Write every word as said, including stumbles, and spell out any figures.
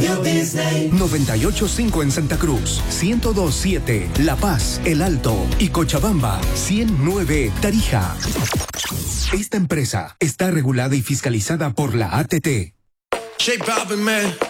Radio Disney. noventa y ocho punto cinco en Santa Cruz, ciento dos punto siete La Paz, El Alto y Cochabamba, ciento nueve Tarija. Esta empresa está regulada y fiscalizada por la A T T. J Balvin, man.